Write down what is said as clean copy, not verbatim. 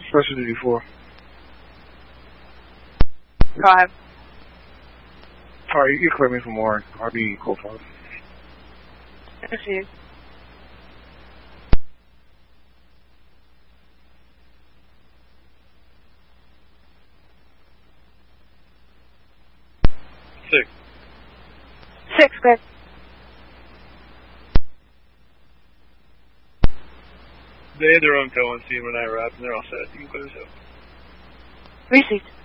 Special duty 4. 5. Alright, you clear me for more. RB code 5. Received. Six. 6, good. They had their own tow on scene when I arrived, and they're all set. You can clear this out. Received.